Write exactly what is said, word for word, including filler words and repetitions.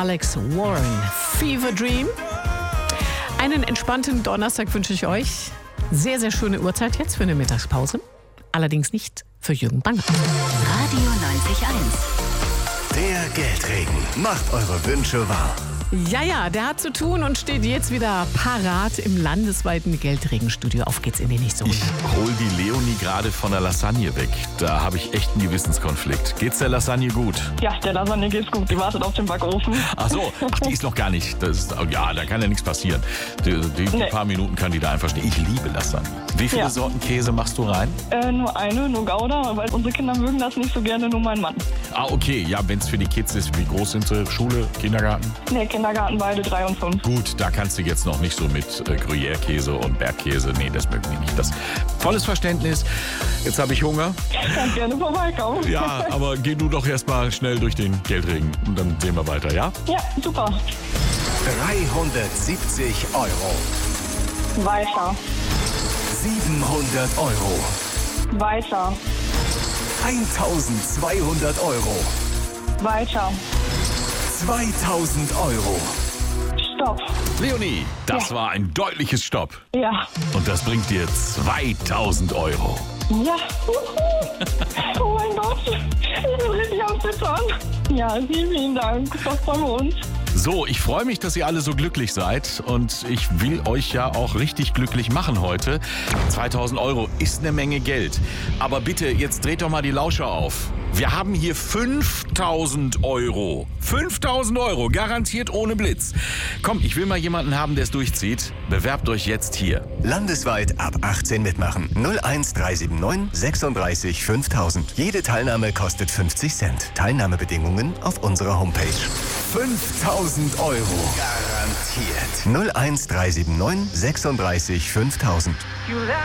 Alex Warren. Fever Dream. Einen entspannten Donnerstag wünsche ich euch. Sehr, sehr schöne Uhrzeit jetzt für eine Mittagspause. Allerdings nicht für Jürgen Banger. Radio neunzig Komma eins. Der Geldregen macht eure Wünsche wahr. Ja, ja, der hat zu tun und steht jetzt wieder parat im landesweiten Geldregenstudio. Auf geht's in die nächste Runde. Ich hol die Leonie gerade von der Lasagne weg. Da habe ich echt einen Gewissenskonflikt. Geht's der Lasagne gut? Ja, der Lasagne geht's gut. Die wartet auf den Backofen. Ach so, ach, die ist noch gar nicht. Das ist, ja, da kann ja nichts passieren. Die, die Nee. paar Minuten kann die da einfach stehen. Ich liebe Lasagne. Wie viele Ja. Sorten Käse machst du rein? Äh, nur eine, nur Gouda, weil unsere Kinder mögen das nicht so gerne, nur mein Mann. Ah, okay. Ja, wenn es für die Kids ist, wie groß sind sie? Schule, Kindergarten? Nee, Kindergarten beide, drei und fünf. Gut, da kannst du jetzt noch nicht so mit äh, Gruyère-Käse und Bergkäse. Nee, das mögen die nicht. Das volles Verständnis. Jetzt habe ich Hunger. Kann gerne vorbeikommen. Ja, aber geh du doch erstmal schnell durch den Geldregen und dann sehen wir weiter, ja? Ja, super. dreihundertsiebzig Euro. Weiter, siebenhundert Euro. weiter, eintausendzweihundert Euro. weiter. zweitausend Euro. Stopp. Leonie, das Ja. war ein deutliches Stopp. Ja. Und das bringt dir zweitausend Euro. Ja. Oh mein Gott. Ich bin richtig am Zittern. Ja, vielen, vielen Dank. Das freuen wir uns. So, ich freue mich, dass ihr alle so glücklich seid und ich will euch ja auch richtig glücklich machen heute. zweitausend Euro ist eine Menge Geld. Aber bitte, jetzt dreht doch mal die Lauscher auf. Wir haben hier fünftausend Euro. fünftausend Euro, garantiert ohne Blitz. Komm, ich will mal jemanden haben, der es durchzieht. Bewerbt euch jetzt hier. Landesweit ab achtzehn mitmachen. null eins drei sieben neun sechsunddreißig fünftausend. Jede Teilnahme kostet fünfzig Cent. Teilnahmebedingungen auf unserer Homepage. fünftausend Euro. Garantiert. null eins drei sieben neun sechsunddreißig fünftausend.